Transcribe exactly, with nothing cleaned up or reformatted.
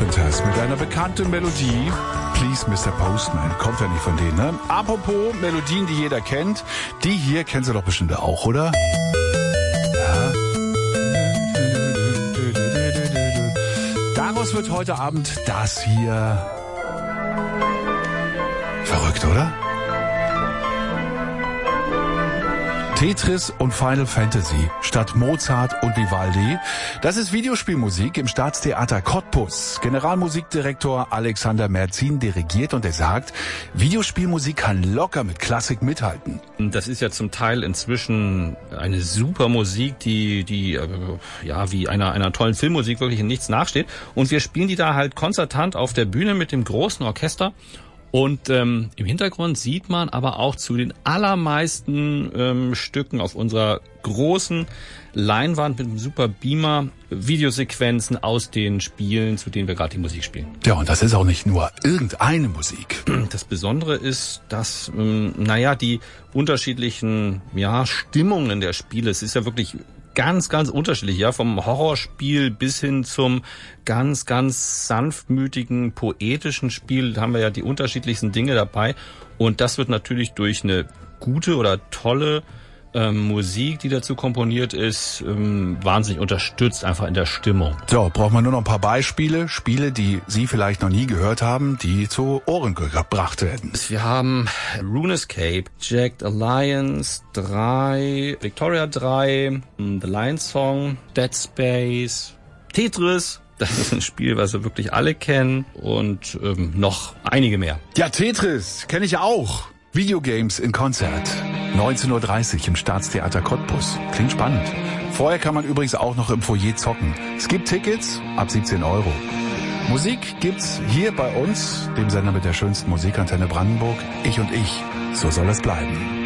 Carpenters mit einer bekannten Melodie. Please, Mister Postman. Kommt ja nicht von denen, ne? Apropos Melodien, die jeder kennt. Die hier kennst du doch bestimmt auch, oder? Ja. Daraus wird heute Abend das hier. Verrückt, oder? Tetris und Final Fantasy statt Mozart und Vivaldi. Das ist Videospielmusik im Staatstheater Cottbus. Generalmusikdirektor Alexander Merzin dirigiert und er sagt, Videospielmusik kann locker mit Klassik mithalten. Das ist ja zum Teil inzwischen eine super Musik, die die ja wie einer einer tollen Filmmusik wirklich in nichts nachsteht. Und wir spielen die da halt konzertant auf der Bühne mit dem großen Orchester. Und ähm, im Hintergrund sieht man aber auch zu den allermeisten ähm, Stücken auf unserer großen Leinwand mit einem super Beamer Videosequenzen aus den Spielen, zu denen wir gerade die Musik spielen. Ja, und das ist auch nicht nur irgendeine Musik. Das Besondere ist, dass, ähm, naja, die unterschiedlichen ja, Stimmungen der Spiele, es ist ja wirklich ganz, ganz unterschiedlich, ja, vom Horrorspiel bis hin zum ganz, ganz sanftmütigen, poetischen Spiel, da haben wir ja die unterschiedlichsten Dinge dabei und das wird natürlich durch eine gute oder tolle ähm, Musik, die dazu komponiert ist, ähm, wahnsinnig unterstützt, einfach in der Stimmung. So, braucht man nur noch ein paar Beispiele, Spiele, die Sie vielleicht noch nie gehört haben, die zu Ohren gebracht werden. Wir haben RuneScape, Jagged Alliance drei, Victoria drei, The Lion Song, Dead Space, Tetris. Das ist ein Spiel, was wir wirklich alle kennen und ähm, noch einige mehr. Ja, Tetris kenne ich auch. Videogames in Konzert. neunzehn Uhr dreißig im Staatstheater Cottbus. Klingt spannend. Vorher kann man übrigens auch noch im Foyer zocken. Es gibt Tickets ab siebzehn Euro. Musik gibt's hier bei uns, dem Sender mit der schönsten Musikantenne Brandenburg. Ich und ich. So soll es bleiben.